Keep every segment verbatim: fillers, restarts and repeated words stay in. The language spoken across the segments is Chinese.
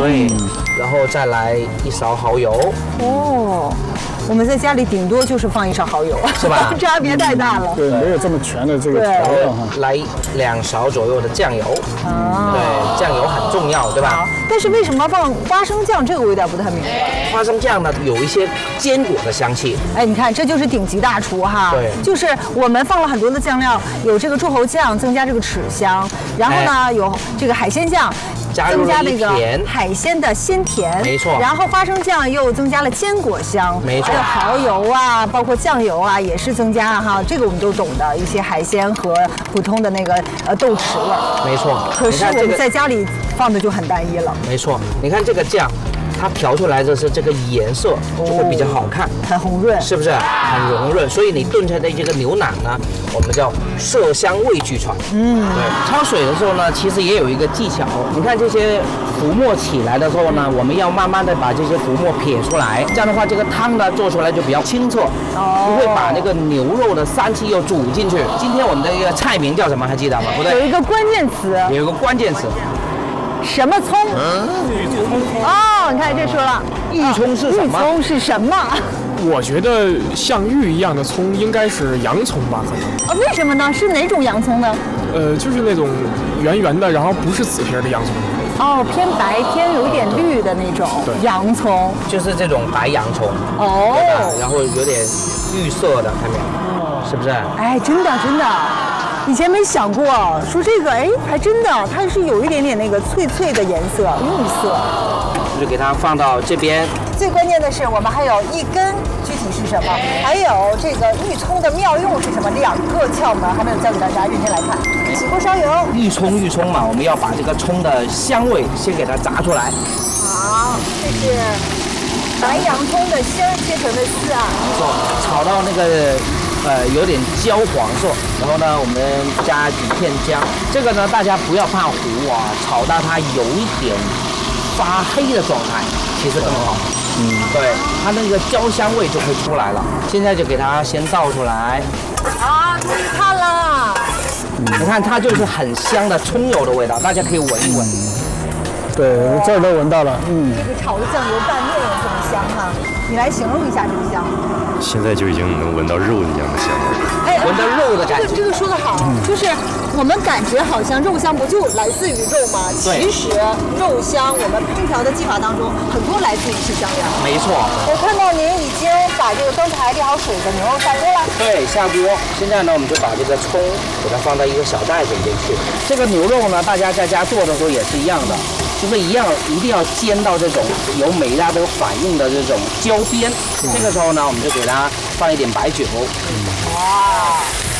对，然后再来一勺蚝油。 哦。 我们在家里顶多就是放一勺蚝油， 是吧？ 差别太大了。 对，没有这么全的这个调料哈。 来两勺左右的酱油，啊，对，酱油很重要，对吧？ 但是为什么放花生酱？这个我有点不太明白。 花生酱呢，有一些坚果的香气。 哎，你看，这就是顶级大厨哈。 对， 就是我们放了很多的酱料，有这个柱侯酱增加这个齿香，然后呢有这个海鲜酱。 增加那个海鲜的鲜甜， 没错。 然后花生酱又增加了坚果香， 没错。 还有蚝油啊，包括酱油啊，也是增加哈，这个我们都懂的一些海鲜和普通的那个呃豆豉味。 没错。 可是我们在家里放的就很单一了。 没错，你看这个酱。 它调出来的是这个颜色就会比较好看， 很红润， 是不是？很融润，所以你炖出来的这个牛腩呢，我们叫色香味俱全。嗯，对。焯水的时候呢，其实也有一个技巧。你看这些浮沫起来的时候呢，我们要慢慢的把这些浮沫撇出来，这样的话，这个汤呢做出来就比较清澈，不会把那个牛肉的膻气又煮进去。今天我们的一个菜名叫什么？还记得吗？不对， 有一个关键词， 有一个关键词。 什么葱？芋葱。哦，你看这说了， 芋葱是什么？ 芋葱是什么？ 我觉得像芋一样的葱应该是洋葱吧，可能。 啊，为什么呢？是哪种洋葱呢？ 呃，就是那种圆圆的，然后不是紫皮的洋葱。 哦，偏白偏有一点绿的那种洋葱， 就是这种白洋葱。哦。然后有点绿色的，看没有？是不是？ 哎，真的真的。 以前没想过，说这个，哎，还真的，它是有一点点那个脆脆的颜色，绿色。 就给它放到这边。 最关键的是，我们还有一根，具体是什么？还有这个芋葱的妙用是什么？两个窍门还没有教给大家，认真来看。起锅烧油。 芋葱，芋葱嘛，我们要把这个葱的香味先给它炸出来。 好，这是白洋葱的丝儿切成的丝啊。 没错，炒到那个。 呃，有点焦黄色，然后呢，我们加几片姜。这个呢，大家不要怕糊啊，炒到它有一点发黑的状态，其实更好。嗯，对，它那个焦香味就会出来了。现在就给它先倒出来。 啊，可以看了。 你看，它就是很香的葱油的味道，大家可以闻一闻。 对，这儿都闻到了。嗯， 这个炒的酱油拌面有这么香哈、啊？你来形容一下这个香。 现在就已经能闻到肉一样的香味了。 哎， 闻到肉的感觉。 这个这个说得好，就是我们感觉好像肉香不就来自于肉吗？其实肉香我们烹调的技法当中很多来自于是香料。 没错。 我看到您已经把这个刚才沥好水的牛肉下锅了。 对，下锅。现在呢，我们就把这个葱给它放到一个小袋子里面去。这个牛肉呢，大家在家做的时候也是一样的。 就是一样，一定要煎到这种有美拉德反应的这种焦边。嗯、这个时候呢，我们就给它放一点白酒。嗯、哇！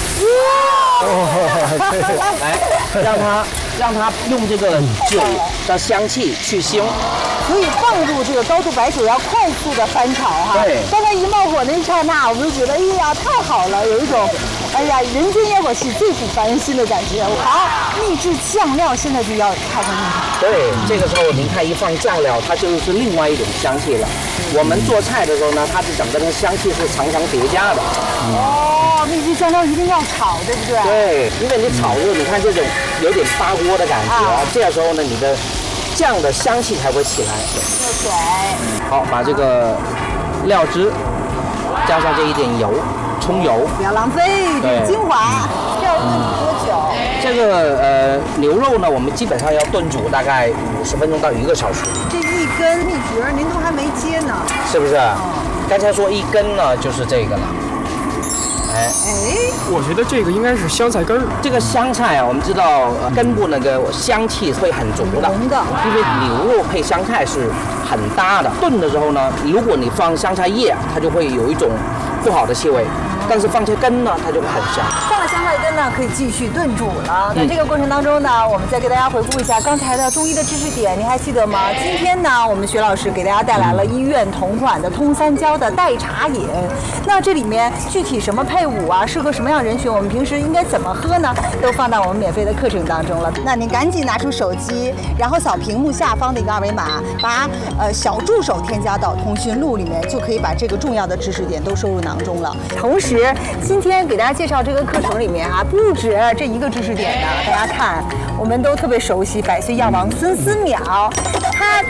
哇！来，让它让它用这个酒的香气去腥。 所以放入这个高度白酒要快速的翻炒哈。 对。刚才一冒火那一刹那，我们就觉得，哎呀，太好了，有一种，哎呀，人间烟火气最抚凡心的感觉。好，秘制酱料现在就要开始用它。 对，这个时候您看一放酱料，它就是另外一种香气了。我们做菜的时候呢，它的整个的香气是常常叠加的。 哦，秘制酱料一定要炒，对不对？ 对，因为你炒的时候，你看这种有点发锅的感觉，啊、这个时候呢，你的。 酱的香气才会起来。 热水。 好，把这个料汁加上这一点油，葱油。 不要浪费，这是精华。这要炖多久？ 这个呃牛肉呢，我们基本上要炖煮大概五十分钟到一个小时。 这一根秘诀您都还没接呢， 是不是？嗯、刚才说一根呢，就是这个了。 哎， 我觉得这个应该是香菜根儿。 这个香菜啊，我们知道、呃、根部那个香气会很足的， 浓的， 因为牛肉配香菜是很搭的。炖的时候呢，如果你放香菜叶，它就会有一种不好的气味；但是放菜根呢，它就会很香。 放了香菜根呢，可以继续炖煮了。在这个过程当中呢，我们再给大家回顾一下刚才的中医的知识点，您还记得吗？今天呢，我们薛老师给大家带来了医院同款的通三焦的代茶饮。那这里面具体什么配伍啊，适合什么样人群，我们平时应该怎么喝呢？都放到我们免费的课程当中了。那您赶紧拿出手机，然后扫屏幕下方的一个二维码，把呃小助手添加到通讯录里面，就可以把这个重要的知识点都收入囊中了。同时，今天给大家介绍这个课程里面啊，不止这一个知识点呢。大家看，我们都特别熟悉百岁药王孙思邈，他